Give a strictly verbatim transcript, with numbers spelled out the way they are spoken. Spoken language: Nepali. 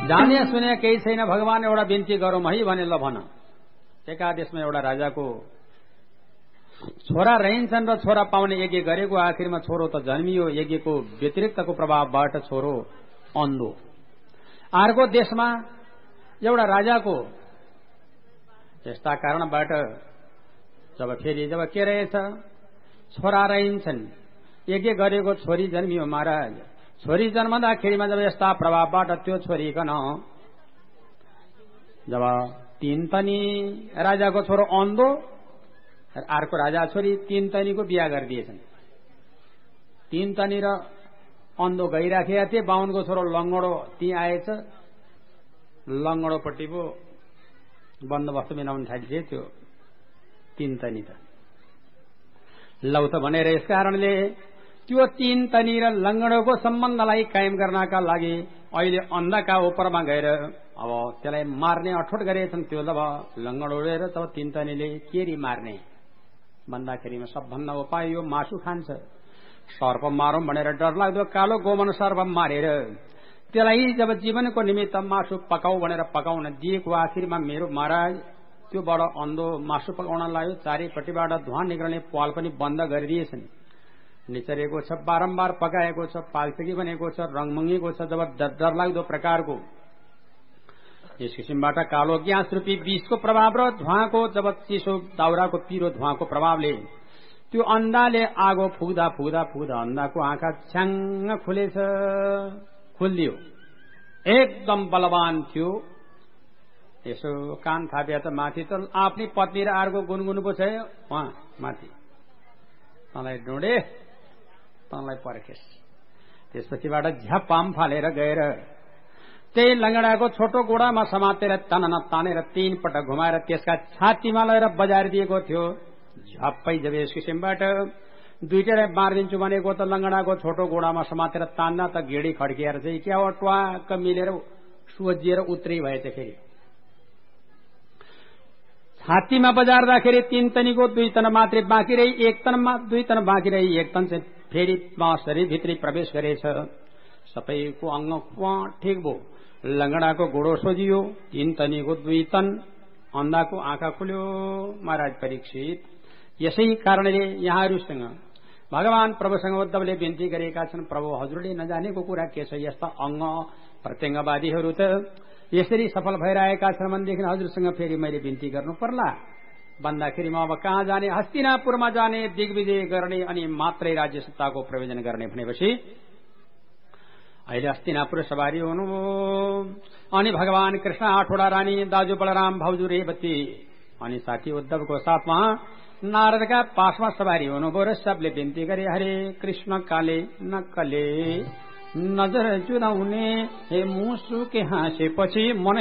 जाने सुने केही छैन भगवान एउटा बिन्ती गरौँ है भने ल भन। एकादेशमा एउटा राजाको छोरा रहन्छन् र छोरा पाउने यज्ञ गरेको आखिरमा छोरो त जन्मियो। यज्ञको व्यतिरिक्तको प्रभावबाट छोरो अन्धो। अर्को देशमा एउटा राजाको यस्ता कारणबाट जब फेरि जब के रहेछ छोरा रहन्छन् यज्ञ गरेको छोरी जन्मियो महाराज। छोरी जन्मँदाखेरिमा जब यस्ता प्रभावबाट त्यो छोरीकन जब तीन तनी राजाको छोरो अन्धो अर्को राजा छोरी तीन तनीको बिहा गरिदिएछन्। तीन तनी र अन्धो गइराखेका थिए। बाहुनको छोरो लङ्गडो त्यही आएछ। लङ्गडोपट्टि पो बन्दोबस्त मिलाउन थालिदिए त्यो तीन तनी त लौ त भनेर यस कारणले त्यो तीन तनी र लङ्गडोको सम्बन्धलाई कायम गर्नका लागि अहिले अन्धका उपरमा गएर अब त्यसलाई मार्ने अठोट गरेछन्। त्यो जब लङ्गडोले र तब तीन तनीले केरी मार्ने भन्दाखेरिमा सबभन्दा उपाय यो मासु खान्छ। सर्प मारौं भनेर डरलाग्दो कालो गोमन सर्प मारेर त्यसलाई जब जीवनको निमित्त मासु पकाऊ भनेर पकाउन दिएको आखिरमा मेरो महाराज त्यो बडो अन्धो मासु पकाउन लाग्यो। चारैपट्टिबाट धुवा निक्लने पाल पनि बन्द गरिदिएछन्। निचरेको छ, बारम्बार पकाएको छ, पालसकी बनेको छ, रङमङ्गेको छ। जब डरलाग्दो प्रकारको यस किसिमबाट कालो ग्यास रूपी विषको प्रभाव र धुवाको जब चिसो दाउराको पिरो धुवाको प्रभावले त्यो अन्धाले आगो फुक्दा फुक्दा फुक्दा अन्धाको आँखा छ्याङ्ग खुलेछ। खुलियो एकदम बलवान थियो। यसो कान थाप्या त माथि त आफ्नै पत्नी र अर्को गुनगुन पो छ उहाँ माथि। तँलाई ढुँडे तँलाई पर्खेस्। त्यसपछिबाट झ्यापाम फालेर गएर त्यही लङ्गडाको छोटो गोडामा समातेर तनन तानेर तीन पटक घुमाएर त्यसका छातीमा लगेर बजाएर दिएको थियो। झप्पै जब यस किसिमबाट दुईटै मारिदिन्छु भनेको त लङ्गडाको छोटो गोडामा समातेर तान्दा त गेडी खड्किएर चाहिँ क्या हो ट्वाक्क मिलेर सुजिएर उत्रै भएछ। फेरि छातीमा बजार्दाखेरि तीन तनीको दुई तन मात्रै बाँकी रही, एक तनमा दुई तन बाँकी रही, एक तन चाहिँ फेरि शरीर भित्री प्रवेश गरेछ। सबैको अङ्ग ठिक भयो। लङ्गडाको गोडो सोझियो, तीन तनीको दुई तन, अन्धाको आँखा खुल्यो। महाराज परीक्षित यसै कारणले यहाँहरूसँग भगवान प्रभुसँग उद्धवले बिन्ती गरेका छन्। प्रभु हजुरले नजानेको कुरा के छ? यस्ता अङ्ग प्रत्यङ्गवादीहरू त यसरी सफल भइरहेका छन् भनेदेखि हजुरसँग फेरि मैले बिन्ती गर्नु पर्ला भन्दाखेरि म अब कहाँ जाने? हस्तिनापुरमा जाने, दिग्विजय गर्ने अनि मात्रै राज्य सत्ताको प्रयोजन गर्ने भनेपछि अहिले हस्तिनापुर सवारी हुनुभयो। अनि भगवान कृष्ण आठवटा रानी, दाजु बलराम, भाउजू रेवती अनि साथी उद्धवको साथमा नारदका पासमा सवारी हुनुभयो र सबले बिन्ती गरे, हरे कृष्ण काले नकले नजर जुदाउने हे मुसु के हाँसेपछि मन